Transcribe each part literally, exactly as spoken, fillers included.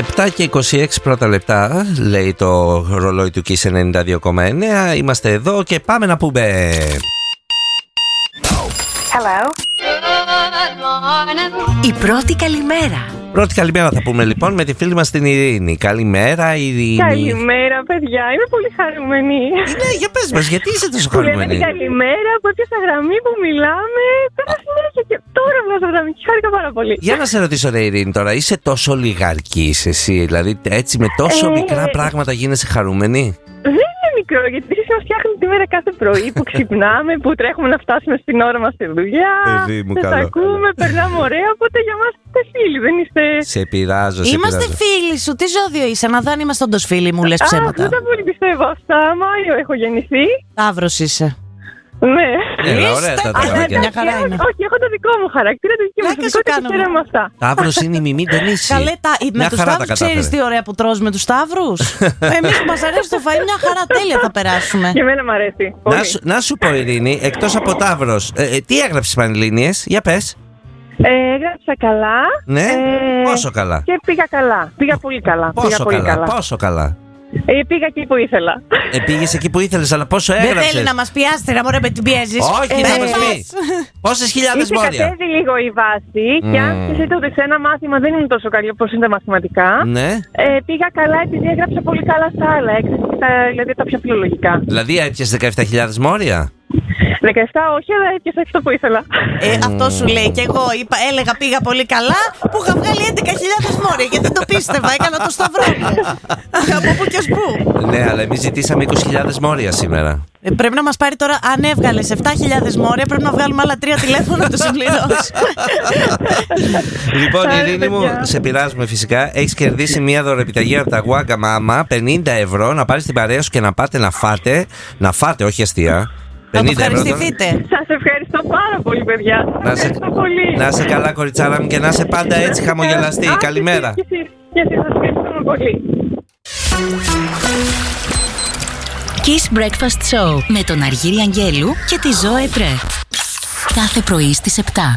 επτά και είκοσι έξι πρώτα λεπτά, λέει το ρολόι του Kiss ενενήντα δύο κόμμα εννέα. Είμαστε εδώ και πάμε να πούμε. Hello. Η πρώτη καλημέρα. Πρώτη καλημέρα θα πούμε λοιπόν με τη φίλη μας την Ειρήνη. Καλημέρα Ειρήνη. Καλημέρα παιδιά, είμαι πολύ χαρούμενη. Ναι, για πες μας, γιατί είσαι τόσο χαρούμενη? Καλημέρα, που έπιασα γραμμή που μιλάμε. Πέρα συνέχεια και τώρα βγάζω γραμμή και χάρηκα πάρα πολύ. Για να σε ρωτήσω ρε Ειρήνη τώρα, είσαι τόσο λιγαρκής εσύ? Δηλαδή έτσι με τόσο ε... μικρά πράγματα γίνεσαι χαρούμενη? Δεν είναι μικρό, γιατί εσείς μας φτιάχνετε τη μέρα κάθε πρωί που ξυπνάμε, που τρέχουμε να φτάσουμε στην ώρα μας στη δουλειά. Σας ακούμε, περνάμε ωραία, οπότε για μας είστε φίλοι, δεν είστε... Σε πειράζω, σε Είμαστε πειράζω. φίλοι σου, τι ζώδιο είσαι, να δω αν είμαστε όντως φίλοι, μου λες ψέματα. Α, δεν τα πολύ πιστεύω αυτά, Μάιο έχω γεννηθεί. Ταύρος είσαι. Ναι. Έλα, ωραία τα τραγούδια. Μια χαρά είναι. Όχι, έχω το δικό μου χαρακτήρα, το δικό μου χαρακτήρα και χαίρομαι αυτά. Ταύρος είναι η Μιμή, δεν είσαι. Καλέ, τα... με τους χαρά τα Σταύρους ξέρεις τι ωραία που τρως με τους Σταύρους. Εμείς που μας αρέσει το φαΐ, μια χαρά τέλεια θα περάσουμε. Και εμένα μου αρέσει. Να σου, να σου πω Ειρήνη, εκτός από Ταύρος, ε, ε, τι έγραψες Πανελλήνιες, για πες. Ε, έγραψα καλά. Ναι, ε, πόσο καλά? Και πήγα καλά, πήγα πολύ καλά. Πόσο πήγα πολύ καλά, καλά. πόσο καλά? Ε, πήγα εκεί που ήθελα. Ε, πήγες εκεί που ήθελες, αλλά πόσο έγραψες? Δεν θέλει να μας πιάσετε, να μωρέ με την πιέζεις. Όχι, Ε, θα μας ε, πει. Πόσες χιλιάδες Είχε μόρια? κατέβει λίγο η βάση και αν Mm. σκεφτείτε ότι σε ένα μάθημα δεν είναι τόσο καλή όπως είναι τα μαθηματικά. Ναι. Ε, πήγα καλά επειδή έγραψα πολύ καλά στα άλλα, έξι, στα, δηλαδή τα πιο φιλολογικά. Δηλαδή έπιασες δεκαεπτά χιλιάδες μόρια? δεκαεπτά όχι, αλλά έπιασα αυτό που ήθελα. Ε, αυτό σου λέει και εγώ είπα, έλεγα πήγα πολύ καλά που είχα βγάλει έντεκα χιλιάδες μόρια γιατί δεν το πίστευα, έκανα το σταυρό μου. Από πού και ως πού. Ναι, αλλά εμείς ζητήσαμε είκοσι χιλιάδες μόρια σήμερα. Ε, πρέπει να μας πάρει τώρα, αν έβγαλες επτά χιλιάδες μόρια, πρέπει να βγάλουμε άλλα τρία τηλέφωνα να το συμπληρώσει. Λοιπόν, Άρα, Ειρήνη μου, παιδιά. σε πειράζουμε φυσικά. Έχεις κερδίσει μια δωρεπιταγή από τα Wagga Mama, πενήντα ευρώ, να πάρεις την παρέα σου και να πάτε να φάτε. Να φάτε, όχι αστεία. Θα το πενήντα ευρώ τώρα. ευχαριστηθείτε. Σας ευχαριστώ πάρα πολύ, παιδιά. Να σε, Ευχαριστώ πολύ. να σε καλά, κοριτσάρα μου, και να είσαι πάντα έτσι χαμογελαστή. Α, Καλημέρα. Και εσείς, και εσείς, σας ευχαριστούμε πολύ. Kiss Breakfast Show με τον Αργύρη Αγγέλου και τη Ζώε Πρέ. Κάθε πρωί στις επτά.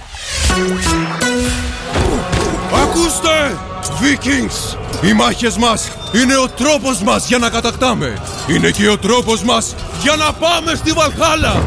Ακούστε! Vikings! Οι μάχες μας είναι ο τρόπος μας για να κατακτάμε. Είναι και ο τρόπος μας για να πάμε στη Βαλχάλα.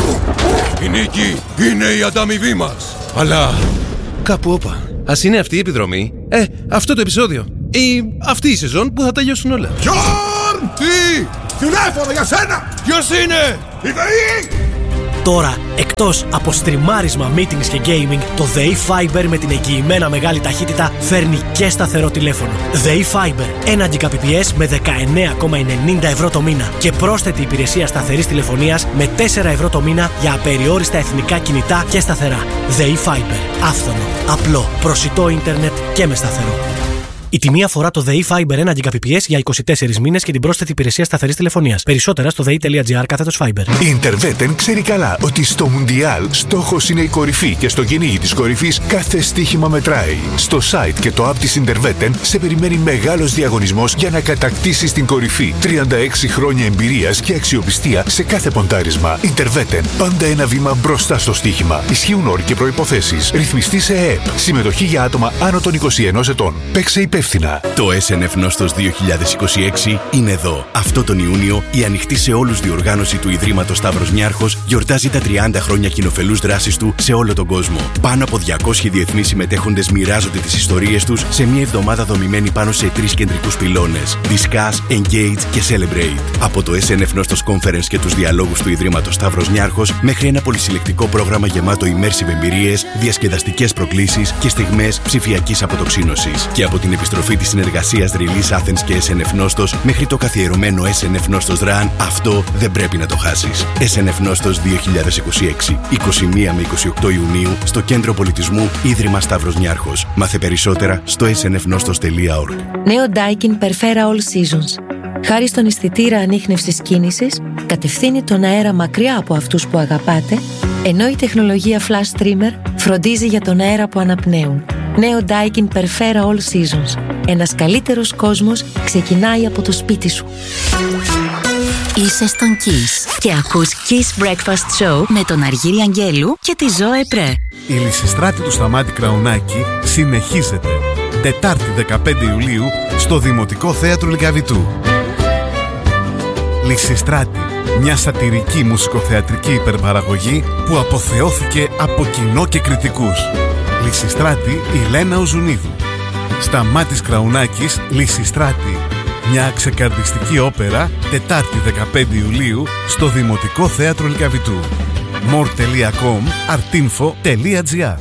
Η νίκη είναι η ανταμοιβή μας. Αλλά κάπου όπα. Ας είναι αυτή η επιδρομή. Ε, αυτό το επεισόδιο. Ή αυτή η σεζόν που θα τελειώσουν όλα. Γιόρν! Τι! Τηλέφωνο για σένα! Ποιος είναι? Η ΔΕΗ! Τώρα, εκτός από στριμάρισμα, meetings και gaming, το ΔΕΗ Fiber με την εγγυημένα μεγάλη ταχύτητα φέρνει και σταθερό τηλέφωνο. ΔΕΗ Fiber, ένα Gbps με δεκαεννέα κόμμα ενενήντα ευρώ το μήνα και πρόσθετη υπηρεσία σταθερής τηλεφωνίας με τέσσερα ευρώ το μήνα για απεριόριστα εθνικά κινητά και σταθερά. ΔΕΗ Fiber, άφθονο, απλό, προσιτό ίντερνετ και με σταθερό. Η τιμή αφορά το ΔΕΗ Fiber ένα Gbps για είκοσι τέσσερις μήνες και την πρόσθετη υπηρεσία σταθερής τηλεφωνίας. Περισσότερα στο δei.gr κάθετος Fiber. Η Interveten ξέρει καλά ότι στο Μουντιάλ στόχος είναι η κορυφή και στο κυνήγι της κορυφής κάθε στοίχημα μετράει. Στο site και το app της Interveten σε περιμένει μεγάλος διαγωνισμός για να κατακτήσεις την κορυφή. τριάντα έξι χρόνια εμπειρίας και αξιοπιστία σε κάθε ποντάρισμα. Interveten, πάντα ένα βήμα μπροστά στο στοίχημα. Ισχύουν όροι και προϋποθέσεις. Ρυθμιστή σε ΕΕΠ. Συμμετοχή για άτομα άνω των είκοσι ενός ετών. Παίξε υπεύθυνα. Το ες εν εφ Νόστος δύο χιλιάδες είκοσι έξι είναι εδώ. Αυτό τον Ιούνιο η ανοιχτή σε όλους διοργάνωση του Ιδρύματος Σταύρος Νιάρχος γιορτάζει τα τριάντα χρόνια κοινοφελούς δράσης του σε όλο τον κόσμο. Πάνω από διακόσιοι διεθνείς συμμετέχοντες μοιράζονται τις ιστορίες τους σε μια εβδομάδα δομημένη πάνω σε τρεις κεντρικούς πυλώνες: Discuss, Engage και Celebrate. Από το ες εν εφ Νόστος Conference και τους διαλόγους του Ιδρύματος Σταύρος Νιάρχος μέχρι ένα πολυσυλλεκτικό πρόγραμμα γεμάτο immersive εμπειρίες, διασκεδαστικές προκλήσεις και στιγμές ψηφιακής αποτοξίνωσης. Και από την επιστροφή της συνεργασίας Release Athens και ες εν εφ Νόστος μέχρι το καθιερωμένο ες εν εφ Νόστος Run, αυτό δεν πρέπει να το χάσεις. ες εν εφ Νόστος δύο χιλιάδες είκοσι έξι, είκοσι μία με είκοσι οκτώ Ιουνίου στο Κέντρο Πολιτισμού Ίδρυμα Σταύρος Νιάρχος. Μάθε περισσότερα στο ες εν εφ νόστος τελεία org. Νέο Daikin Perfera All Seasons. Χάρη στον αισθητήρα ανίχνευσης κίνησης, κατευθύνει τον αέρα μακριά από αυτούς που αγαπάτε, ενώ η τεχνολογία Flash Streamer φροντίζει για τον αέρα που αναπνέουν. Νέο Daikin Perfera All Seasons. Ένας καλύτερος κόσμος ξεκινάει από το σπίτι σου. Είσαι στον Kiss και ακούς Kiss Breakfast Show με τον Αργύρη Αγγέλου και τη Ζώε Πρέ. Η Λυσιστράτη του Σταμάτη Κραουνάκη συνεχίζεται. Τετάρτη δεκαπέντε Ιουλίου στο Δημοτικό Θέατρο Λυκαβητού. Λυσιστράτη, μια σατιρική μουσικοθεατρική υπερπαραγωγή που αποθεώθηκε από κοινό και κριτικούς. Λυσιστράτη, η Λένα Οζουνίδου. Σταμάτης Κραουνάκης, Λυσιστράτη, μια ξεκαρδιστική όπερα, Τετάρτη δεκαπέντε Ιουλίου στο Δημοτικό Θέατρο Λυκαβητού. more τελεία com, artinfo τελεία gr.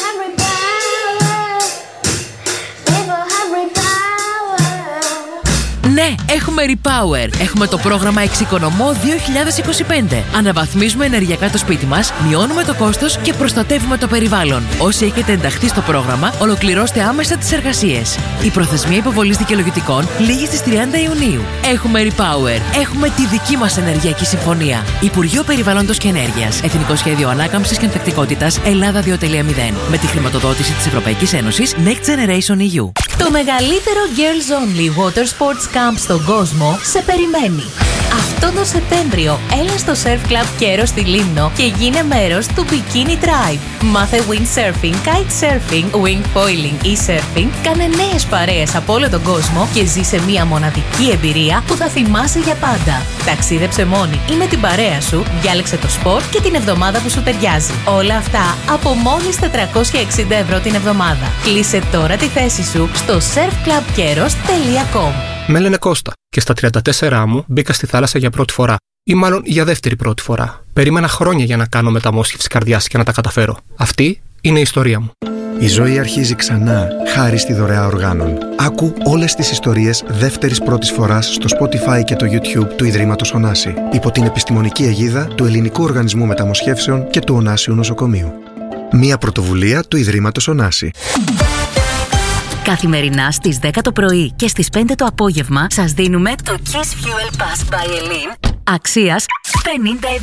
Ναι, έχουμε Repower. Έχουμε το πρόγραμμα Εξοικονομώ δύο χιλιάδες είκοσι πέντε. Αναβαθμίζουμε ενεργειακά το σπίτι μας, μειώνουμε το κόστος και προστατεύουμε το περιβάλλον. Όσοι έχετε ενταχθεί στο πρόγραμμα, ολοκληρώστε άμεσα τις εργασίες. Η προθεσμία υποβολής δικαιολογητικών λήγει στις τριάντα Ιουνίου. Έχουμε Repower. Έχουμε τη δική μας ενεργειακή συμφωνία. Υπουργείο Περιβάλλοντος και Ενέργειας. Εθνικό Σχέδιο Ανάκαμψης και Ανθεκτικότητας Ελλάδα δύο κόμμα μηδέν. Με τη χρηματοδότηση της Ευρωπαϊκής Ένωσης Next Generation ι γιου. Το μεγαλύτερο Girls Only Water Sports Camp στον κόσμο σε περιμένει. Αυτό το Σεπτέμβριο έλα στο Surf Club Κέρο στη Λίμνο και γίνε μέρος του Bikini Tribe. Μάθε windsurfing, kitesurfing, wing foiling ή surfing, κάνε νέες παρέες από όλο τον κόσμο και ζήσε μια μοναδική εμπειρία που θα θυμάσαι για πάντα. Ταξίδεψε μόνη ή με την παρέα σου, διάλεξε το σπορ και την εβδομάδα που σου ταιριάζει. Όλα αυτά από μόλις τετρακόσια εξήντα ευρώ την εβδομάδα. Κλείσε τώρα τη θέση σου στο surf club keros τελεία com. Με λένε Κώστα και στα τριάντα τέσσερα μου μπήκα στη θάλασσα για πρώτη φορά. Ή μάλλον για δεύτερη πρώτη φορά. Περίμενα χρόνια για να κάνω μεταμόσχευση καρδιάς και να τα καταφέρω. Αυτή είναι η ιστορία μου. Η ζωή αρχίζει ξανά, χάρη στη δωρεά οργάνων. Άκου όλες τις ιστορίες δεύτερης πρώτης φοράς στο Spotify και το YouTube του Ιδρύματος Ωνάση, υπό την επιστημονική αιγίδα του Ελληνικού Οργανισμού Μεταμοσχεύσεων και του Ωνάσιου Νοσοκομείου. Μία πρωτοβουλία του Ιδρύματος Ωνάση. Καθημερινά στις δέκα το πρωί και στις πέντε το απόγευμα σας δίνουμε το Kiss Fuel Pass by Elin αξίας πενήντα ευρώ.